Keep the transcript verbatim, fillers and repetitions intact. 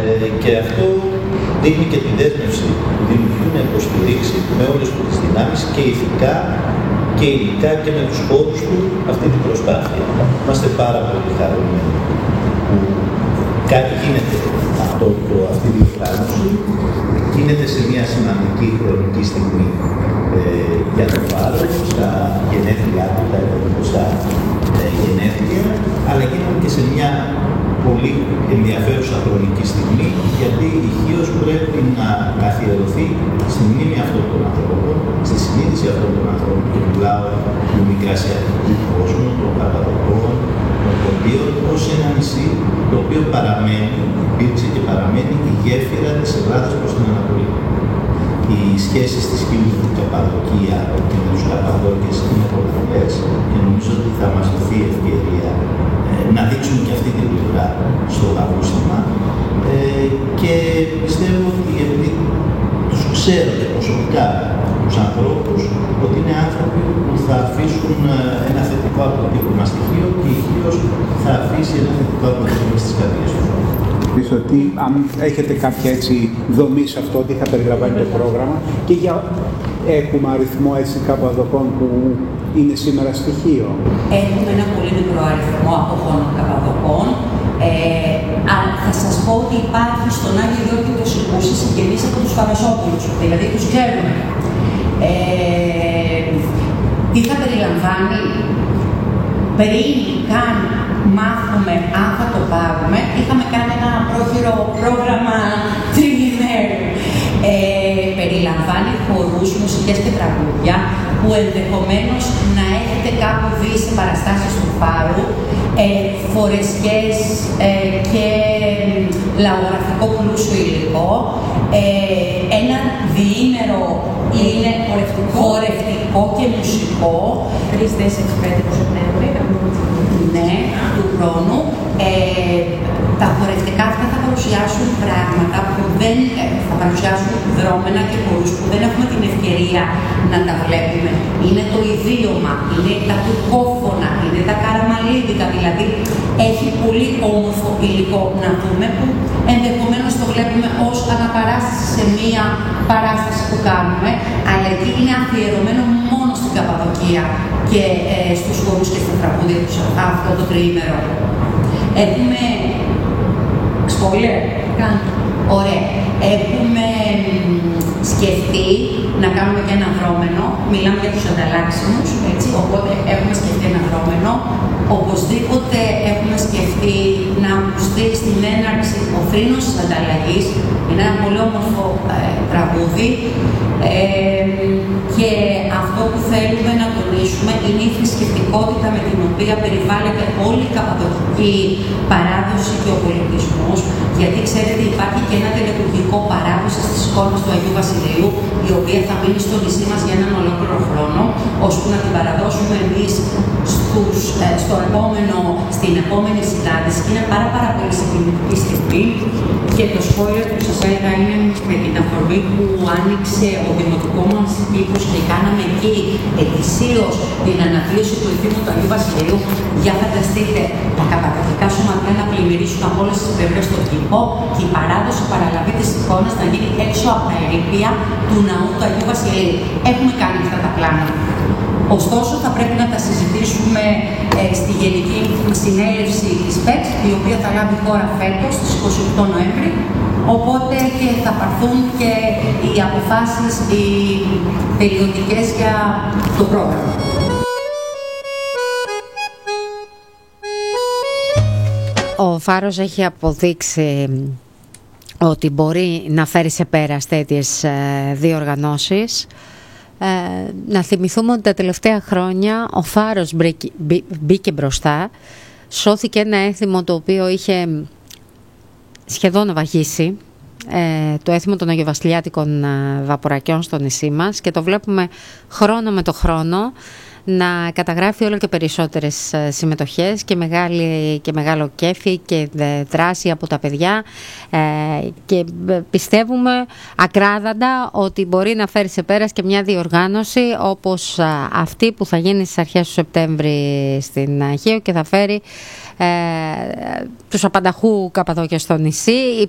Ε, και αυτό δείχνει και τη δέσμευση του Δημητρίου να υποστηρίξει με όλες τις δυνάμεις και ηθικά και υλικά και με τους χώρους του αυτή την προσπάθεια. Είμαστε πάρα πολύ χαρούμενοι που κάτι γίνεται αυτό, το, αυτή η διοργάνωση γίνεται σε μια σημαντική χρονική στιγμή ε, για το Φάρο, στα γενέθλιά του, τα εκατομμυριστά ε, γενέθλια, αλλά γίνεται και σε μια πολύ ενδιαφέρουσα χρονική στιγμή, γιατί η Χίος πρέπει να καθιερωθεί στη μνήμη αυτών των ανθρώπων, στη συνείδηση αυτών των ανθρώπων, και μιλάω του μικρασιατικού κόσμου, των Καπαδοκών, των Ποντίων, ως ένα νησί το οποίο παραμένει, υπήρξε και παραμένει η γέφυρα της Ελλάδας προς την Ανατολή. Οι σχέσεις της Χίου με την Καπαδοκία και με τους Καπαδόκες είναι πολλαπλές και νομίζω ότι θα μας δοθεί ευκαιρία ε, να δείξουμε και αυτή την πλευρά στο αγούστημα ε, και πιστεύω ότι επειδή τους ξέρω και προσωπικά τους ανθρώπους, ότι είναι άνθρωποι που θα αφήσουν ένα θετικό αποτύπωμα στοιχείο και η Χίος θα αφήσει ένα θετικό αποτύπωμα στις καρδιές τους. Πίσω ότι αν έχετε κάποια έτσι δομή σε αυτό, τι θα περιλαμβάνει το πρόγραμμα και για έχουμε αριθμό έτσι Καπαδοκών που είναι σήμερα στοιχείο. Έχουμε ένα πολύ μικρό αριθμό αποχώνων Καπαδοκών. Ε, αλλά θα σας πω ότι υπάρχει στον Άγιο Γιώργο το Σικούσι συγγενείς από τους Φαμεσόπουλους, δηλαδή τους ξέρουμε. Ε, τι θα περιλαμβάνει, πριν καν μάθουμε αν θα το πάρουμε, είχαμε κάνει ένα πρόχειρο πρόγραμμα τριημέρου. Ε, περιλαμβάνει χορούς, μουσικές και τραγούδια που ενδεχομένως να έχετε κάπου δει σε παραστάσεις του Φάρου, ε, φορεσκές ε, και λαογραφικό πλούσιο υλικό, ε, ένα διήμερο είναι χορευτικό και μουσικό. τρεις, τέσσερις, πέντε Σεπτέμβρη, ναι, του χρόνου. Ε, τα χορευτικά αυτά θα παρουσιάσουν πράγματα που δεν θα παρουσιάσουν δρόμενα και χορούς που δεν έχουμε την ευκαιρία να τα βλέπουμε. Είναι το ιδίωμα, είναι τα τουρκόφωνα, είναι τα καραμαλίδικα, δηλαδή έχει πολύ όμορφο υλικό να δούμε που ενδεχομένως το βλέπουμε ως αναπαράσταση σε μία παράσταση που κάνουμε, αλλά εκεί είναι αφιερωμένο μόνο στην Καπαδοκία και ε, στους χορούς και στα τραγούδια τους αυτό το τριήμερο. Έχουμε spoiler, κάντε. Ωραία. Έχουμε σκεφτεί να κάνουμε και ένα δρόμενο. Μιλάμε για τους ανταλλάξιμους, έτσι, οπότε έχουμε σκεφτεί ένα δρόμενο. Οπωσδήποτε έχουμε σκεφτεί να ακουστεί στην έναρξη ο θρήνος της ανταλλαγής. Είναι ένα πολύ όμορφο ε, τραγούδι. Ε, και αυτό που θέλουμε να τονίσουμε είναι η θρησκευτικότητα με την οποία περιβάλλεται όλη η καπαδοκική παράδοση και ο πολιτισμός, γιατί ξέρετε υπάρχει και ένα τελετουργικό παράδοση στις εικόνες του Αγίου Βασιλείου, η οποία θα μείνει στο νησί μας για έναν ολόκληρο χρόνο, ώσπου να την παραδώσουμε εμείς στους, ε, στο επόμενο, στην επόμενη συνάντηση. Και είναι πάρα, πάρα πολύ συγκινητική στιγμή. Και το σχόλιο που σας έλεγα είναι με την αφορμή που άνοιξε ο δημοτικό μας οίκος και κάναμε εκεί ετησίως την αναβίωση του Εθήμου του Αγίου Βασιλείου. Για φανταστείτε τα καπαδοκικά σωματεία να πλημμυρίσουν από όλες τις πλευρές στον κήπο και η παράδοση παραλαβή της εικόνας να γίνει έξω από τα ερείπια του ναού του Αγίου Βασιλείου. Έχουμε κάνει αυτά τα πλάνα. Ωστόσο, θα πρέπει να τα συζητήσουμε ε, στη Γενική Συνέλευση της ΠΕΚΣ, η οποία θα λάβει χώρα φέτος, στις είκοσι οκτώ Νοέμβρη, οπότε και θα πάρθουν και οι αποφάσεις, οι τελειωτικές για το πρόγραμμα. Ο Φάρος έχει αποδείξει ότι μπορεί να φέρει σε πέρας τέτοιες διοργανώσεις. Ε, να θυμηθούμε ότι τα τελευταία χρόνια ο Φάρος μπήκε μπροστά, σώθηκε ένα έθιμο το οποίο είχε σχεδόν ναυαγίσει, ε, το έθιμο των Αγιοβασιλιάτικων βαπορακιών στο νησί μας, και το βλέπουμε χρόνο με το χρόνο να καταγράφει όλο και περισσότερες συμμετοχές και, μεγάλη, και μεγάλο κέφι και δράση από τα παιδιά, ε, και πιστεύουμε ακράδαντα ότι μπορεί να φέρει σε πέρας και μια διοργάνωση όπως αυτή που θα γίνει στις αρχές του Σεπτέμβρη στην Χίο και θα φέρει ε, τους απανταχού Καπαδόκια στο νησί.